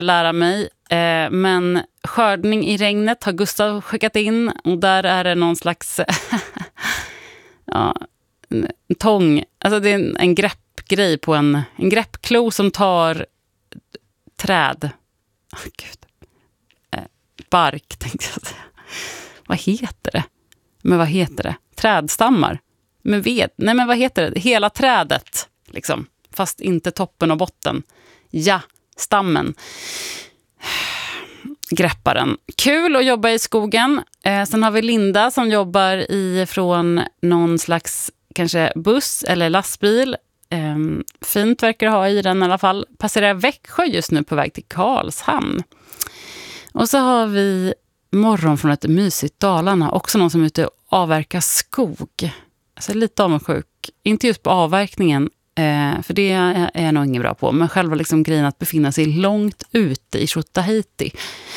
lära mig. Men skördning i regnet har Gustav skickat in. Och där är det någon slags en tång. Alltså det är en greppgrej på en greppklo som tar träd. Bark tänkte jag säga. Vad heter det? Men vad heter det? Trädstammar. Men vad heter det? Hela trädet liksom. Fast inte toppen och botten. Ja, stammen. Grepparen. Kul att jobba i skogen. Sen har vi Linda som jobbar ifrån någon slags kanske buss eller lastbil. Fint verkar det ha i den i alla fall. Passerar Växjö just nu på väg till Karlshamn. Och så har vi Morgon från ett mysigt Dalarna. Också någon som är ute och avverkar skog. Alltså lite avundsjuk. Inte just på avverkningen. För det är jag nog ingen bra på. Men själva liksom grejen att befinna sig långt ute i Tjotahejti.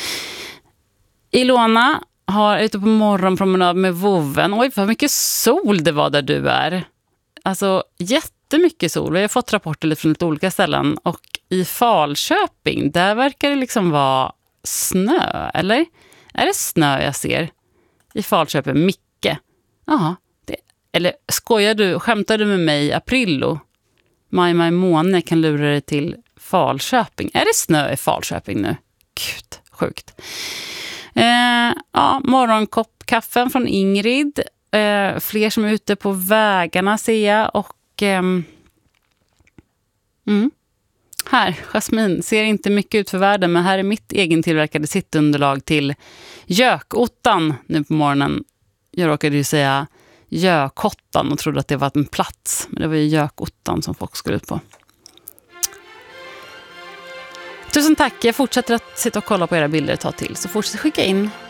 Ilona har ute på morgonpromenad med voven. Oj, vad mycket sol det var där du är. Alltså jättemycket sol. Vi har fått rapporter lite från lite olika ställen. Och i Falköping, där verkar det liksom vara snö. Eller? Är det snö jag ser? I Falköping, Micke. Jaha. Eller skämtar du med mig i Aprillo? Maj måne kan lura dig till Falköping. Är det snö i Falköping nu? Gud, sjukt. Morgonkopp kaffen från Ingrid. Fler som är ute på vägarna ser jag. Och här, Jasmin, ser inte mycket ut för världen. Men här är mitt egentillverkade sittunderlag till gökottan nu på morgonen. Jag råkade ju säga gökottan och trodde att det var en plats. Men det var ju gökottan som folk skulle ut på. Tusen tack. Jag fortsätter att sitta och kolla på era bilder ett tag till. Så fortsätt skicka in.